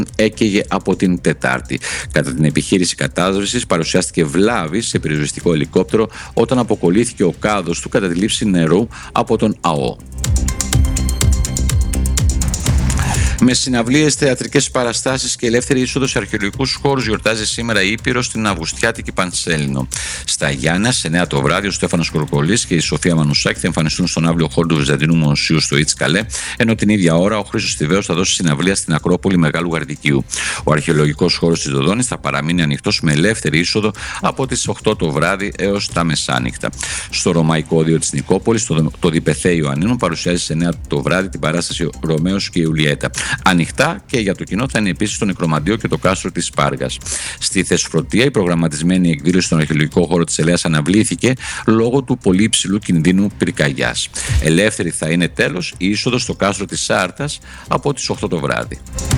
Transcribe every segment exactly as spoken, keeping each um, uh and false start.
έκαιγε από την Τετάρτη. Κατά την επιχείρηση κατάσβεσης παρουσιάστηκε βλάβη σε πυροσβεστικό ελικόπτερο όταν αποκολλήθηκε ο κάδος του κατά τη λήψη νερού από τον ΑΟ. Με συναυλίες, θεατρικές παραστάσεις και ελεύθερη είσοδο σε αρχαιολογικούς χώρους γιορτάζει σήμερα η Ήπειρος στην Αυγουστιάτικη Πανσέλινο. Στα Γιάννενα, σε εννιά το βράδυ, ο Στέφανος Κοροκολής και η Σοφία Μανουσάκη θα εμφανιστούν στον αύριο χώρο του Βυζαντινού Μουσείου στο Ιτς Καλέ, ενώ την ίδια ώρα ο Χρήστος Θηβαίος θα δώσει συναυλία στην Ακρόπολη Μεγάλου Γαρδικίου. Ο αρχαιολογικός χώρος της Δοδόνης θα παραμείνει ανοιχτός με ελεύθερη είσοδο από τις οκτώ το βράδυ έως τα μεσάνυχτα. Στο Ρωμαϊκό Οδείο της Νικόπολης, το, το Διπεθέ Ιωαννίνων παρουσιάζει σε εννιά το βράδυ την παράσταση Ρωμαίος και Ιουλιέτα. Ανοιχτά και για το κοινό θα είναι επίσης το Νεκρομαντίο και το κάστρο της Σπάργας. Στη Θεσπρωτεία, η προγραμματισμένη εκδήλωση στον αρχαιολογικό χώρο της Ελέας αναβλήθηκε λόγω του πολύ υψηλού κινδύνου πυρκαγιάς. Ελεύθερη θα είναι τέλος η είσοδος στο κάστρο της Σάρτας από τις οκτώ το βράδυ.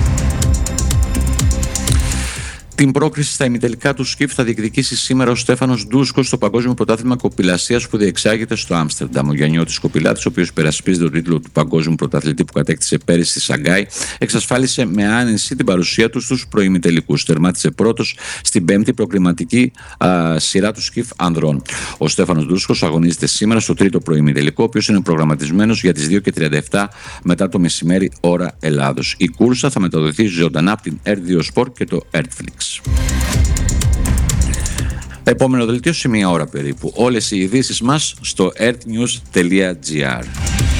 Την πρόκριση στα ημιτελικά του σκιφ θα διεκδικήσει σήμερα ο Στέφανος Ντούσκος στο Παγκόσμιο Πρωτάθλημα Κοπηλασίας που διεξάγεται στο Άμστερνταμ. Ο Γιαννιώτης Κοπηλάτης, ο οποίος υπερασπίζεται τον τίτλο του Παγκόσμιου Πρωταθλητή που κατέκτησε πέρυσι στη Σαγκάη, εξασφάλισε με άνεση την παρουσία του στους προημιτελικούς. Τερμάτισε πρώτος στην πέμπτη προκριματική α, σειρά του σκιφ ανδρών. Ο Στέφανος Ντούσκος αγωνίζεται σήμερα στο τρίτο προημιτελικό, ο οποίος είναι προγραμματισμένος για τις δύο και τριάντα επτά μετά το μεσημέρι ώρα Ελλάδος. Η κούρσα θα μεταδοθεί ζωντανά από την ερτ δύο Sport και το Ertflix. Επόμενο δελτίο σε μία ώρα περίπου. Όλες οι ειδήσεις μας στο ερτ νιους τελεία τζι άρ.